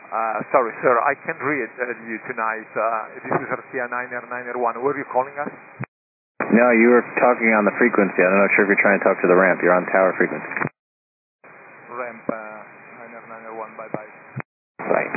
Sorry, sir, I can't read you tonight. This is RCA 9R9R1. Where are you calling us? No, you were talking on the frequency. I'm not sure if you're trying to talk to the ramp. You're on tower frequency. Ramp 9R9R1, bye-bye.